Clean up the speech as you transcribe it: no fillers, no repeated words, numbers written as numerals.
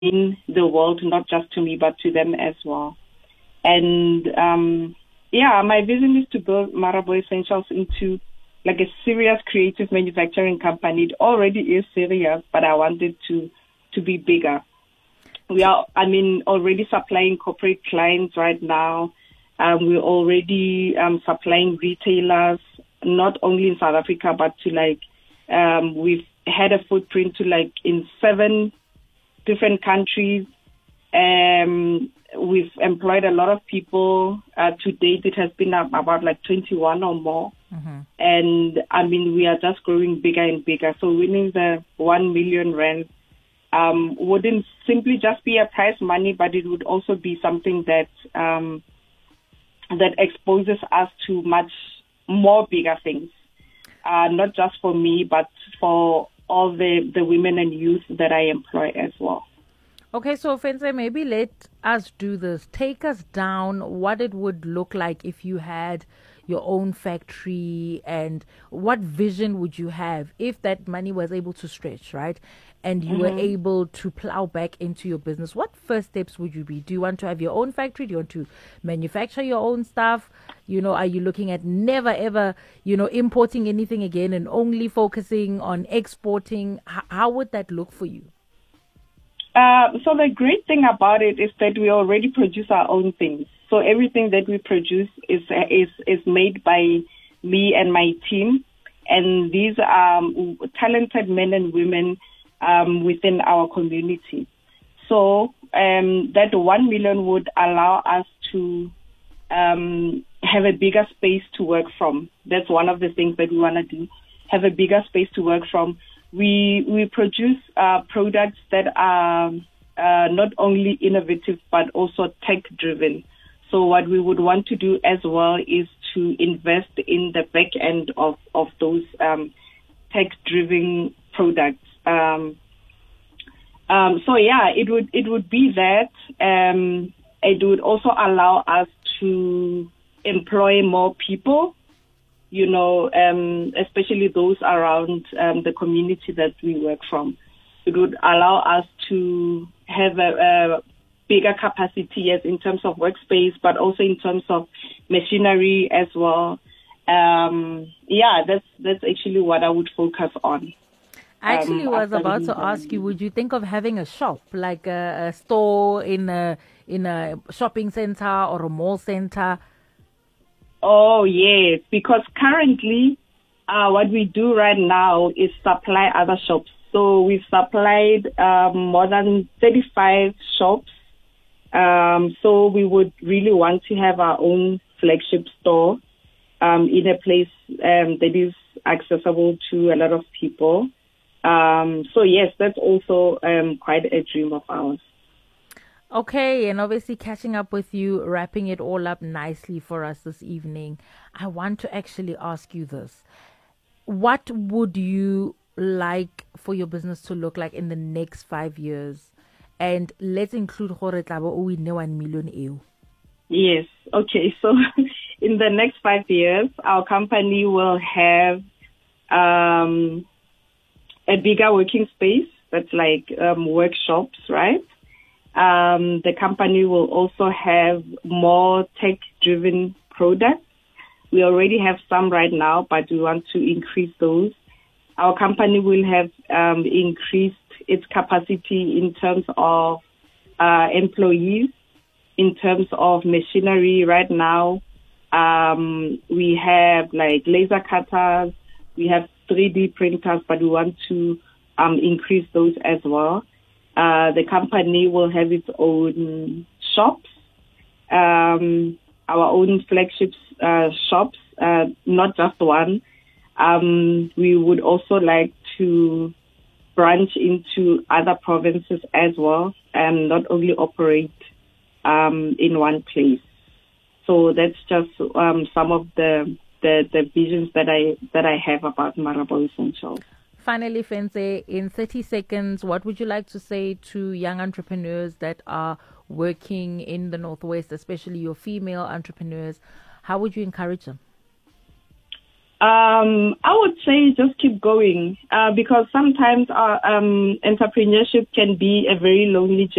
in the world, not just to me, but to them as well. And my vision is to build Marabou Essentials into like a serious creative manufacturing company. It already is serious, but I want it to be bigger. We are, already supplying corporate clients right now. We're already supplying retailers, not only in South Africa, but to we've had a footprint to in 7 different countries. We've employed a lot of people. To date, it has been about 21 or more. Mm-hmm. And we are just growing bigger and bigger. So winning the 1 million rand wouldn't simply just be a prize money, but it would also be something that that exposes us to much more bigger things. Not just for me, but for all the women and youth that I employ as well. Okay, so Fenze, maybe let us do this. Take us down what it would look like if you had your own factory, and what vision would you have if that money was able to stretch, right? And you were able to plow back into your business. What first steps would you be? Do you want to have your own factory? Do you want to manufacture your own stuff? Are you looking at never ever, importing anything again and only focusing on exporting? How would that look for you? So the great thing about it is that we already produce our own things. So everything that we produce is made by me and my team, and these are talented men and women within our community. So that 1 million would allow us to have a bigger space to work from. That's one of the things that we want to do, have a bigger space to work from. We produce products that are not only innovative but also tech-driven. So what we would want to do as well is to invest in the back end of those tech-driven products. It would be that. It would also allow us to employ more people, especially those around the community that we work from. It would allow us to have a bigger capacity, yes, in terms of workspace, but also in terms of machinery as well. That's actually what I would focus on. I actually was about to ask you, would you think of having a shop, like a store in a shopping center or a mall center? Oh, yes, because currently what we do right now is supply other shops. So we've supplied more than 35 shops. So we would really want to have our own flagship store in a place that is accessible to a lot of people. So yes, that's also quite a dream of ours. Okay, and obviously catching up with you, wrapping it all up nicely for us this evening, I want to actually ask you this. What would you like for your business to look like in the next 5 years? And let's include Gore Tlabo o win 1 million EU. Yes, okay. So in the next 5 years, our company will have a bigger working space, that's like workshops, right? The company will also have more tech-driven products. We already have some right now, but we want to increase those. Our company will have increased its capacity in terms of employees, in terms of machinery. Right now, we have like laser cutters, we have 3D printers, but we want to increase those as well. The company will have its own shops, our own flagship shops, not just one. We would also like to branch into other provinces as well, and not only operate in one place. So that's just some of the visions that I have about Marabou Essentials. Finally, Fenze, in 30 seconds, what would you like to say to young entrepreneurs that are working in the Northwest, especially your female entrepreneurs? How would you encourage them? I would say just keep going because sometimes entrepreneurship can be a very lonely journey.